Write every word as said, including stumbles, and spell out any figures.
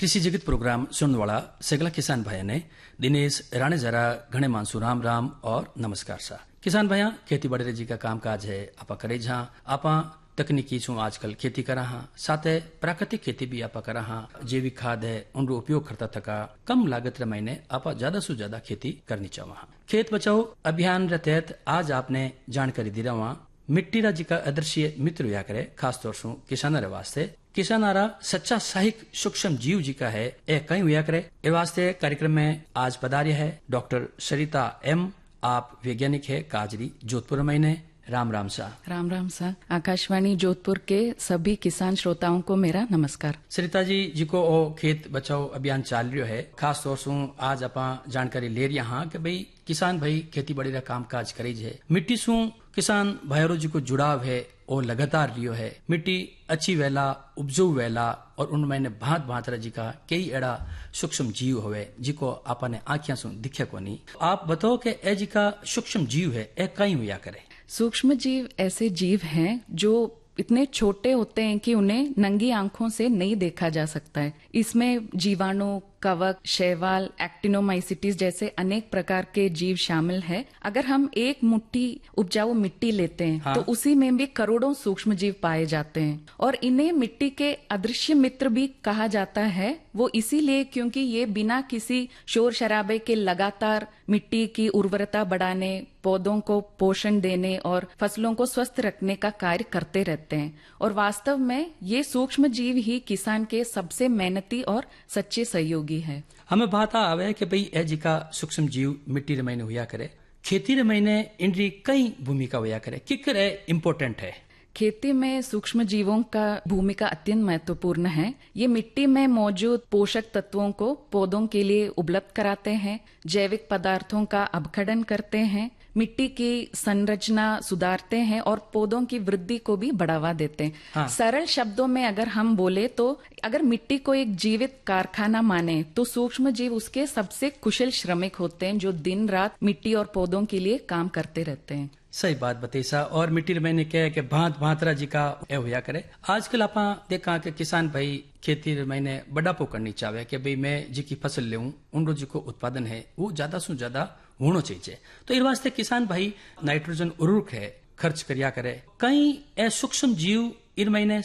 कृषि जगत प्रोग्राम सुनने वाला सगला किसान भाई ने दिनेश राणे जरा घने मानसू राम राम और नमस्कार सा। किसान भाइया खेती बड़े जी का काम काज है आपा करे जहाँ आपा तकनीकी छू आजकल खेती करा हाँ साथ प्राकृतिक खेती भी आपा करा हाँ जैविक खाद है उनरो उपयोग करता थका कम लागत महीने आपा ज्यादा से ज्यादा खेती करनी चाह। खेत बचाओ अभियान के तहत आज आपने जानकारी दी रहा मिट्टी जी का अदृश्य मित्र हुआ करे खास तौर से किसान वास्ते किसानारा सच्चा सहायक सूक्ष्म जीव जी का है ए कहीं हुआ करे ए वास्ते कार्यक्रम में आज पधार्य है डॉक्टर सरिता एम। आप वैज्ञानिक है काजरी जोधपुर महीने। राम राम सा। राम राम सा। आकाशवाणी जोधपुर के सभी किसान श्रोताओं को मेरा नमस्कार। सरिता जी जी को ओ खेत बचाओ अभियान चाल रहा है खास तौर से आज आप जानकारी ले रही हाँ कि भाई किसान भाई खेती बड़ी काम काज करे है मिट्टी सु किसान भाईरो जी को जुड़ाव है और लगातार रियो है मिट्टी अच्छी वेला उपजाऊ वेला और उनमें भांत भांत जी का कई एड़ा सूक्ष्म जीव हुए जिको आपने आँखियां सुन दिखे को नहीं। आप बताओ कि ए जी का सूक्ष्म जीव है ए कहीं हुआ करे। सूक्ष्म जीव ऐसे जीव हैं जो इतने छोटे होते हैं कि उन्हें नंगी आंखों से नहीं देखा जा सकता है। इसमें जीवाणु, कवक, शैवाल, एक्टिनोमाइसिटीज जैसे अनेक प्रकार के जीव शामिल है। अगर हम एक मुट्ठी उपजाऊ मिट्टी लेते हैं हाँ? तो उसी में भी करोड़ों सूक्ष्म जीव पाए जाते हैं और इन्हें मिट्टी के अदृश्य मित्र भी कहा जाता है। वो इसीलिए क्योंकि ये बिना किसी शोर शराबे के लगातार मिट्टी की उर्वरता बढ़ाने, पौधों को पोषण देने और फसलों को स्वस्थ रखने का कार्य करते रहते हैं। और वास्तव में ये सूक्ष्म जीव ही किसान के सबसे मेहनती और सच्चे सहयोगी है। हमें बात आवे कि भाई ए जी का सूक्ष्म जीव मिट्टी रे महीने हुआ करे खेती रे महीने इनरी कई भूमिका हुआ करे किकर इम्पोर्टेंट है। खेती में सूक्ष्म जीवों का भूमिका अत्यंत महत्वपूर्ण है। ये मिट्टी में मौजूद पोषक तत्वों को पौधों के लिए उपलब्ध कराते हैं, जैविक पदार्थों का अपघटन करते हैं, मिट्टी की संरचना सुधारते हैं और पौधों की वृद्धि को भी बढ़ावा देते हैं। हाँ। सरल शब्दों में अगर हम बोले तो अगर मिट्टी को एक जीवित कारखाना माने तो सूक्ष्म जीव उसके सबसे कुशल श्रमिक होते हैं जो दिन रात मिट्टी और पौधों के लिए काम करते रहते हैं। सही बात बतेसा। और मिट्टी मैंने कहा कि भांत भांतरा जी का ए हुआ करे। आजकल आप देखा कि किसान भाई खेती मैंने बढ़ापो करनी चाहे कि भाई मैं जी की फसल ले उन जी को उत्पादन है वो ज्यादा से ज्यादा होना चाहिए। तो इस वास्ते किसान भाई नाइट्रोजन उर्वरक है खर्च करिया करे। कई ए सूक्ष्म जीव इन महीने